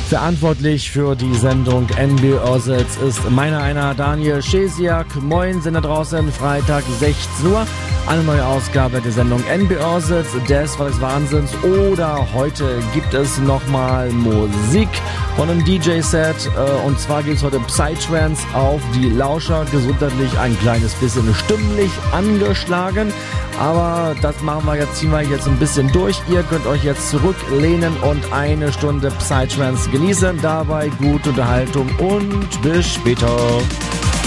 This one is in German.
Verantwortlich für die Sendung NB Orsitz ist meiner einer Daniel Schesiak. Moin, sind da draußen, Freitag 16 Uhr. Eine neue Ausgabe der Sendung NB Orsitz, des Wahnsinns. Oder heute gibt es nochmal Musik von einem DJ-Set. Und zwar gibt es heute Psytrance auf die Lauscher. Gesundheitlich ein kleines bisschen stimmlich angeschlagen. Aber das ziehen wir jetzt ein bisschen durch. Ihr könnt euch jetzt zurücklehnen und eine Stunde Psytrance genießen. Dabei gute Unterhaltung und bis später.